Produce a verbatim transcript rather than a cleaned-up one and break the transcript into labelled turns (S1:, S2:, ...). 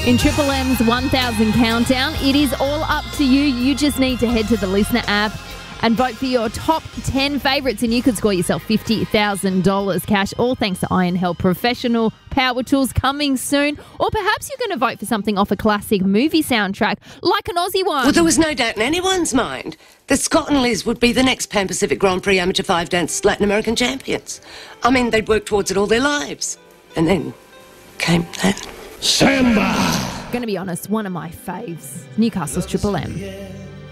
S1: In Triple M's one thousand Countdown, it is all up to you. You just need to head to the Listener app and vote for your top ten favourites, and you could score yourself fifty thousand dollars cash, all thanks to Iron Help Professional Power Tools, coming soon. Or perhaps you're going to vote for something off a classic movie soundtrack, like an Aussie one.
S2: Well, there was no doubt in anyone's mind that Scott and Liz would be the next Pan Pacific Grand Prix Amateur Five Dance Latin American champions. I mean, they'd worked towards it all their lives. And then came that.
S3: Samba!
S1: Going to be honest, one of my faves, Newcastle's Triple M.